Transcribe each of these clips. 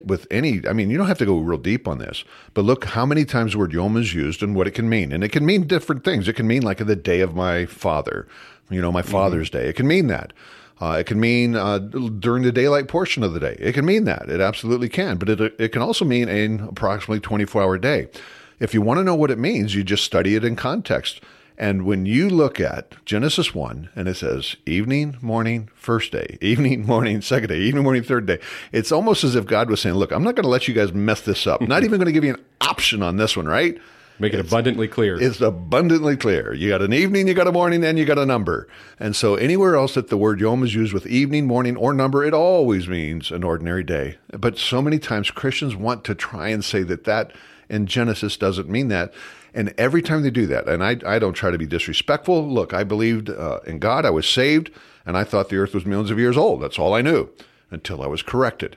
with any, I mean, you don't have to go real deep on this, but look how many times the word yom is used and what it can mean. And it can mean different things. It can mean like the day of my father, my Father's Day. It can mean that. It can mean during the daylight portion of the day. It can mean that. It absolutely can. But it can also mean an approximately 24-hour day. If you want to know what it means, you just study it in context. And when you look at Genesis 1, and it says evening, morning, first day, evening, morning, second day, evening, morning, third day, it's almost as if God was saying, look, I'm not going to let you guys mess this up. Not even going to give you an option on this one, right? Make it abundantly clear. It's abundantly clear. You got an evening, you got a morning, and you got a number. And so anywhere else that the word yom is used with evening, morning, or number, it always means an ordinary day. But so many times Christians want to try and say that in Genesis doesn't mean that. And every time they do that, and I don't try to be disrespectful. Look, I believed in God. I was saved, and I thought the earth was millions of years old. That's all I knew until I was corrected.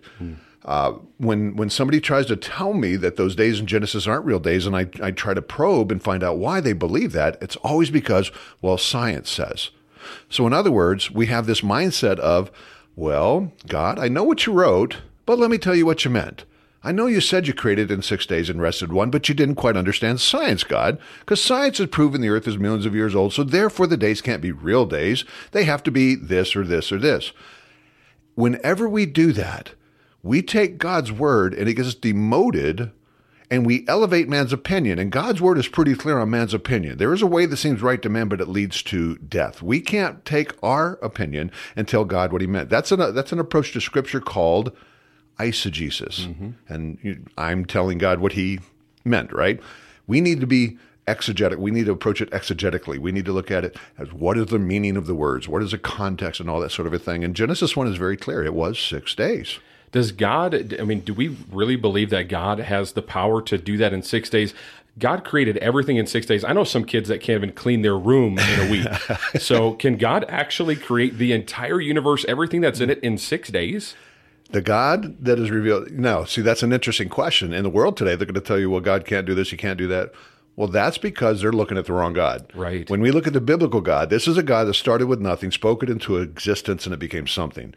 When somebody tries to tell me that those days in Genesis aren't real days, and I try to probe and find out why they believe that, it's always because, well, science says. So in other words, we have this mindset of, well, God, I know what you wrote, but let me tell you what you meant. I know you said you created in 6 days and rested one, but you didn't quite understand science, God, because science has proven the earth is millions of years old, so therefore the days can't be real days. They have to be this or this or this. Whenever we do that, we take God's word and it gets demoted and we elevate man's opinion. And God's word is pretty clear on man's opinion. There is a way that seems right to man, but it leads to death. We can't take our opinion and tell God what he meant. That's an approach to Scripture called eisegesis. And I'm telling God what he meant, right? We need to be exegetic. We need to approach it exegetically. We need to look at it as what is the meaning of the words? What is the context and all that sort of a thing? And Genesis 1 is very clear. It was 6 days. Does God, do we really believe that God has the power to do that in 6 days? God created everything in 6 days. I know some kids that can't even clean their room in a week. So can God actually create the entire universe, everything that's in it, in 6 days? The God that is revealed. No, see, that's an interesting question. In the world today, they're going to tell you, well, God can't do this, he can't do that. Well, that's because they're looking at the wrong God. Right. When we look at the biblical God, this is a God that started with nothing, spoke it into existence, and it became something.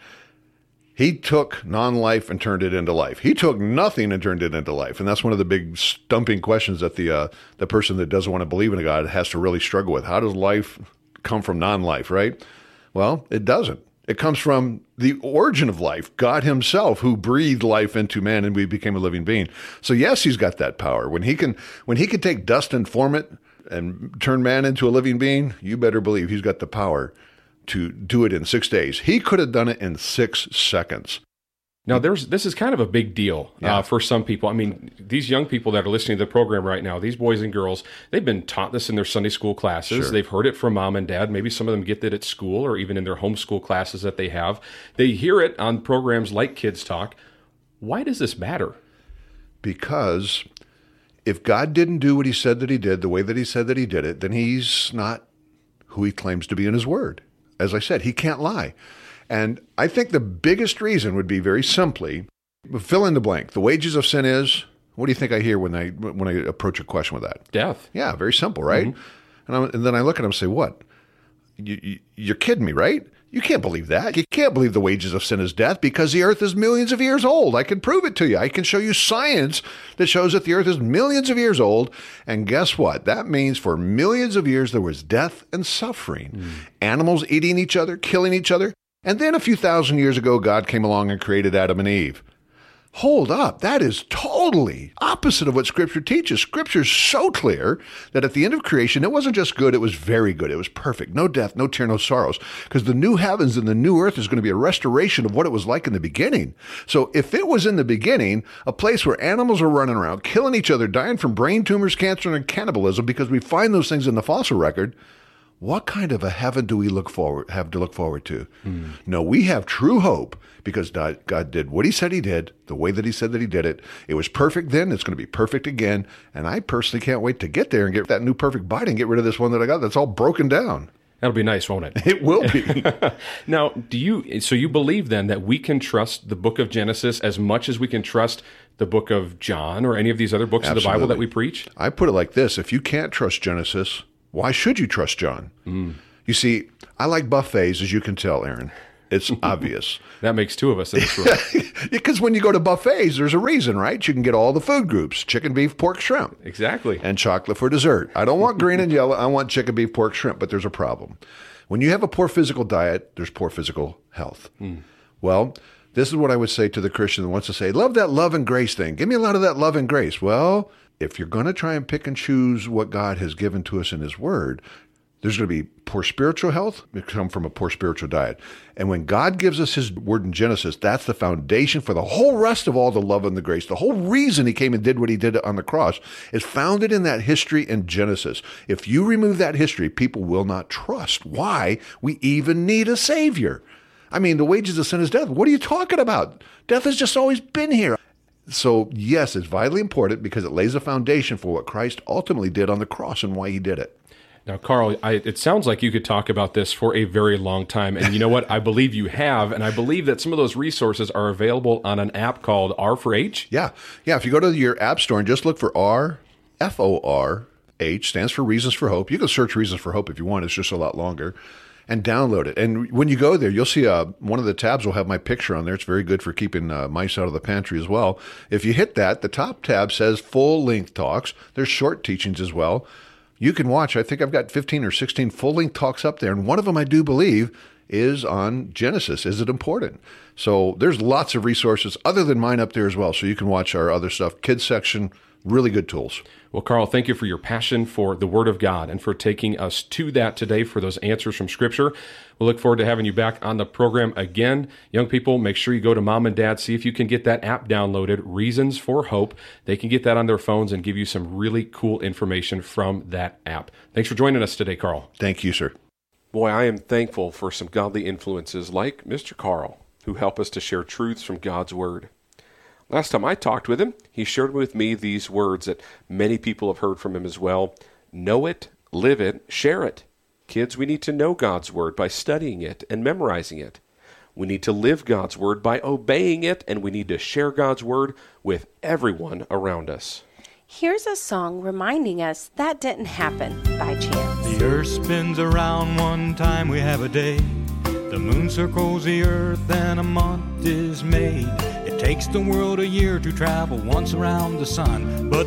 He took non-life and turned it into life. He took nothing and turned it into life. And that's one of the big stumping questions that the person that doesn't want to believe in a God has to really struggle with. How does life come from non-life, right? Well, it doesn't. It comes from the origin of life, God himself, who breathed life into man and we became a living being. So yes, he's got that power. When he can take dust and form it and turn man into a living being, you better believe he's got the power to do it in 6 days. He could have done it in 6 seconds. Now, this is kind of a big deal for some people. I mean, these young people that are listening to the program right now, these boys and girls, they've been taught this in their Sunday school classes. Sure. They've heard it from mom and dad. Maybe some of them get it at school or even in their homeschool classes that they have. They hear it on programs like Kids Talk. Why does this matter? Because if God didn't do what he said that he did, the way that he said that he did it, then he's not who he claims to be in his word. As I said, he can't lie. And I think the biggest reason would be very simply, fill in the blank. The wages of sin is, what do you think I hear when I approach a question with that? Death. Yeah, very simple, right? Mm-hmm. And then I look at him and say, what? You're kidding me, right? You can't believe that. You can't believe the wages of sin is death because the earth is millions of years old. I can prove it to you. I can show you science that shows that the earth is millions of years old. And guess what? That means for millions of years there was death and suffering. Animals eating each other, killing each other. And then a few thousand years ago, God came along and created Adam and Eve. Hold up. That is totally opposite of what Scripture teaches. Scripture is so clear that at the end of creation, it wasn't just good, it was very good. It was perfect. No death, no tear, no sorrows. Because the new heavens and the new earth is going to be a restoration of what it was like in the beginning. So if it was in the beginning, a place where animals are running around, killing each other, dying from brain tumors, cancer, and cannibalism, because we find those things in the fossil record, what kind of a heaven do we have to look forward to? No, we have true hope because God did what he said he did, the way that he said that he did it. It was perfect then. It's going to be perfect again. And I personally can't wait to get there and get that new perfect body and get rid of this one that I got that's all broken down. That'll be nice, won't it? It will be. Now, so you believe then that we can trust the book of Genesis as much as we can trust the book of John or any of these other books of the Bible that we preach? I put it like this. If you can't trust Genesis, why should you trust John? You see, I like buffets, as you can tell, Aaron. It's obvious. That makes two of us in this room. Because when you go to buffets, there's a reason, right? You can get all the food groups, chicken, beef, pork, shrimp. Exactly. And chocolate for dessert. I don't want green and yellow. I want chicken, beef, pork, shrimp. But there's a problem. When you have a poor physical diet, there's poor physical health. Well, this is what I would say to the Christian that wants to say, love that love and grace thing. Give me a lot of that love and grace. Well, if you're going to try and pick and choose what God has given to us in his word, there's going to be poor spiritual health. It comes from a poor spiritual diet. And when God gives us his word in Genesis, that's the foundation for the whole rest of all the love and the grace. The whole reason he came and did what he did on the cross is founded in that history in Genesis. If you remove that history, people will not trust why we even need a savior. I mean, the wages of sin is death. What are you talking about? Death has just always been here. So yes, it's vitally important because it lays a foundation for what Christ ultimately did on the cross and why he did it. Now, Carl, it sounds like you could talk about this for a very long time. And you know what? I believe you have. And I believe that some of those resources are available on an app called R4H. Yeah. If you go to your app store and just look for R, F-O-R-H, stands for Reasons for Hope. You can search Reasons for Hope if you want. It's just a lot longer. And download it. And when you go there, you'll see one of the tabs will have my picture on there. It's very good for keeping mice out of the pantry as well. If you hit that, the top tab says full-length talks. There's short teachings as well. You can watch, I think I've got 15 or 16 full-length talks up there, and one of them I do believe is on Genesis. Is it important? So there's lots of resources other than mine up there as well, so you can watch our other stuff. Kids section, really good tools. Well, Carl, thank you for your passion for the Word of God and for taking us to that today for those answers from Scripture. We'll look forward to having you back on the program again. Young people, make sure you go to Mom and Dad, see if you can get that app downloaded, Reasons for Hope. They can get that on their phones and give you some really cool information from that app. Thanks for joining us today, Carl. Thank you, sir. Boy, I am thankful for some godly influences like Mr. Carl, who help us to share truths from God's Word. Last time I talked with him, he shared with me these words that many people have heard from him as well. Know it, live it, share it. Kids, we need to know God's Word by studying it and memorizing it. We need to live God's Word by obeying it, and we need to share God's Word with everyone around us. Here's a song reminding us that didn't happen by chance. The earth spins around one time we have a day. The moon circles the earth and a month is made. It takes the world a year to travel once around the sun, but